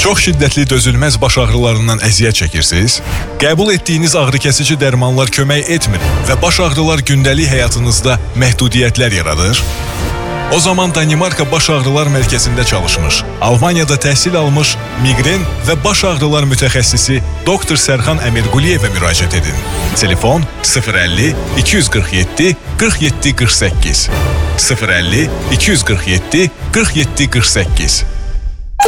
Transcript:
Çox şiddətli dözülməz baş ağrılarından əziyyət çəkirsiniz? Qəbul etdiyiniz ağrıkəsici dərmanlar kömək etmir və baş ağrılar gündəlik həyatınızda məhdudiyyətlər yaradır? O zaman Danimarka Baş Ağrılar Mərkəzində çalışmış, Almaniyada təhsil almış miqren və baş ağrılar mütəxəssisi Dr. Sərxan Əmirquliyevə müraciət edin. Telefon 050 247 47 48 050 247 47 48